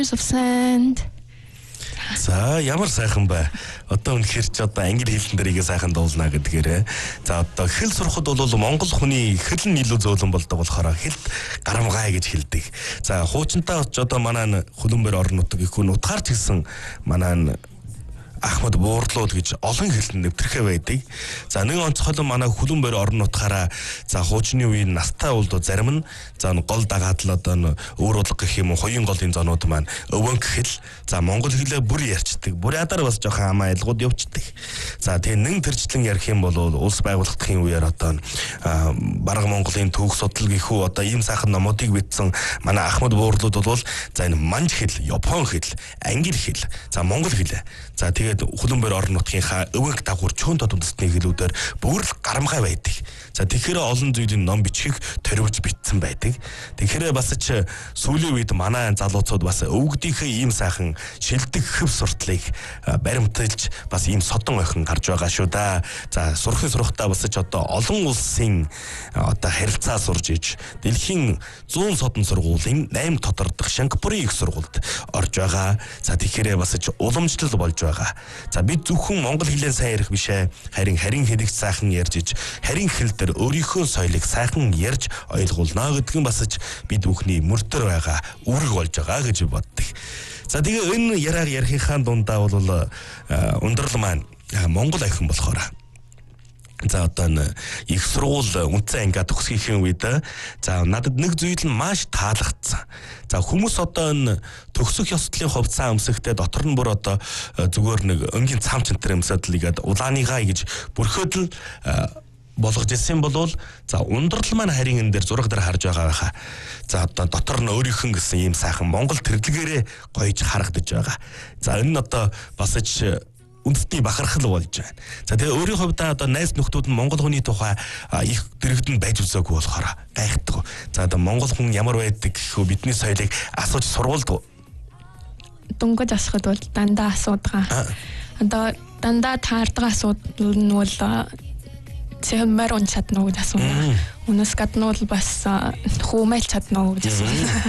of sand. За ямар сайхан бай. Одоо үнэхээр ч одоо англи хэлэн дээрээ сайхан дуулна гэдгээрээ. За одоо хэл сурахад бол монгол хүний хэл нь илүү зөөлөн болдог болохоор хэлд гарамгай гэж хэлдэг. За хуучинтаа ч одоо манай хөлбөмбөр орон нутаг их хүн утгаарч хэлсэн манай Ахмад Буурлууд гэж олон хэлэн нэвтэрхэ байдаг. За нэг онцгойлон манай хөлбөмбөр орон нутгаараа за хуучны үеийн настай улдуу зарим нь за гол дагаад л одоо өөр улга гэх юм уу хоёрын голын зонууд маань өвөнг хэл за монгол хэлээ бүр ярьцдаг. Бурядар бас жоохон амаа айлгууд явцдаг. За тэгээ нэг төрчлэн ярих юм бол улс байгуулагдахын үеэр одоо бараг Монголын төвх судал гэхүү одоо ийм сайхан номуудыг бичсэн манай Ахмад Буурлууд бол за энэ манж хэл, япон хэл, англи хэл, за монгол хэл. За тэгээд хөлбөмбөр орон нутгийнхаа өвөнг дагуур чөөн тодомцсны хэлүүдээр бүр л гарамгай байдаг. За тэгэхээр олон зүйлийн ном бичих төрөвж бичсэн байдаг. Тэгэхээр бас ч сүүлийн үед манай залуучууд бас өвгдийнхээ ийм сайхан шилдэг хөв суртлыг баримталж бас ийм содон охин гарч байгаа шүү да. За сурахтаа бас ч одоо олон улсын одоо харилцаа сурж иж дэлхийн 100 содон сургуулийн 8 тодордох Шангапурын их сургуульд орж байгаа. За тэгэхээр бас ч уламжлал болж байгаа. За бид зөвхөн монгол хэлээр сайн ярих бишээ. Харин хэлийг сайхан ярьж иж харин хэл дээр өөрийнхөө соёлыг сайхан ярьж ойлгуулна гэдэг нь бас ч бид бүхний мөртөр байгаа үүрэг болж байгаа гэж боддог. За тэгээ энэ ярихынхаа дундаа бол ундрал маань монгол ахин болохоор за одоо их сургууль үнцэн анги төгсгөхийн үед за надад нэг зүйл нь маш таалагдсан. За хүмүүс одоо энэ төгсөх ёслолын хувьд цаан өмсөхтэй дотор нь бүр одоо зүгээр нэг өнгийн цамч энтер өмсөд л игээд улааныгаа гэж бүрхөөд л болгож ирсэн болвол за ундрал маань харин энэ дээр зураг дээр харж байгаа байхаа. За одоо дотор нь өөрийнх нь гэсэн ийм сайхан монгол тэрлэгээрээ гоёж харагдаж байгаа. За энэ нь одоо бас ч үндэсний бахархал болж байна. За тэгээ өөрийн хувьд одоо найз нөхдүүд нь монгол хүний тухай их дэрэгдэн байж үзээгүй болохоор гайхдаг. За одоо монгол хүн ямар байдаг гэхүү бидний соёлыг асууж сурвалдаг. Дөнгөж асахад бол дандаа асуудгаа. Одоо дандаа таардаг асуудал нь бол зэмээр он чадна гэж асууна. Үнэс гадна бол бас хүмэл чадна гэж асууна.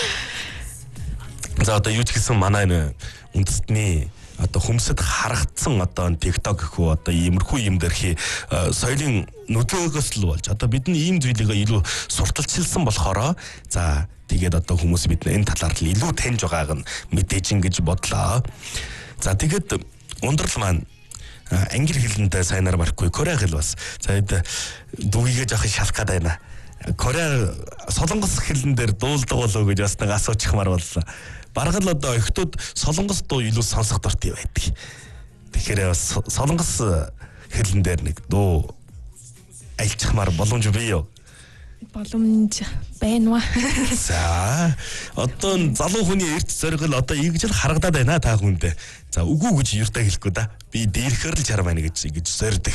За одоо юу ч гэсэн манай үндэсний одоо хүмсэд харагдсан одоо TikTok гэхүү одоо иймэрхүү юм дэрхи соёлын нөлөөгөөс л болж одоо бидний ийм зүйлийг илүү сурталчилсан болохоор за тэгээд одоо хүмүүс бид энэ талаар л илүү таньж байгааг нь мэдээж ингэж бодлоо. За тэгээд ундрал маань англи хэлэндээ сайнаар барахгүй Кореа хэл бас за дүгийгээ жоох шалах гээд байна. Кореа солонгос хэлэн дээр дуулдаг болов гэж бас нэг асуучихмаар боллоо. Бараг л одоо охтууд солонгос дуу илүү сонсох дуртай байдаг. Тэгэхээр солонгос хэлэн дээр нэг дуу альчихмаар боломж бий юу? Боломж байна. За одоо залуу хүний эрт зоригл одоо ингэж л харагдаад байна та хүндээ. За үгүй гэж юртаа хэлэхгүй да. Би дээрхээр л чар байна гэж зордох.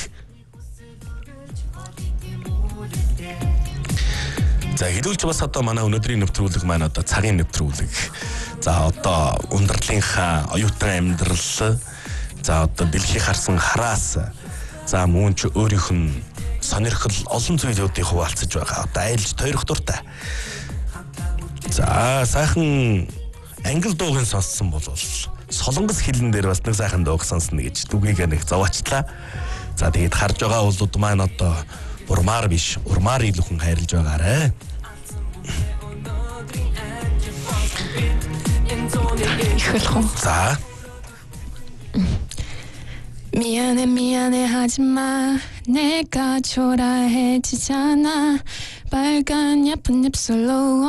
За хэлүүлж бас одоо манай өнөөдрийн нэвтрүүлэг маань одоо цагийн нэвтрүүлэг. За одоо ундралынхаа оюутан амьдрал за одоо дэлхий харсан хараас за мөн ч өөрийнх нь сонирхол олон зүйлүүдийг хуваалцаж байгаа. Одоо айлж тойрох дуртай. За сайхан англи дуугийн сонссон бол солонгос хэлэн дээр бас нэг сайхан дууг сонсно гэж дүгийг нэг зовоочлаа. За тэгээд харж байгаа улууд маань одоо урмаар биш, урмаар илүүхэн хайрлаж байгаарэ. Ихэлхүү. За. 미안해 하지마 내가 초라해지잖아 빨간 예쁜 입술로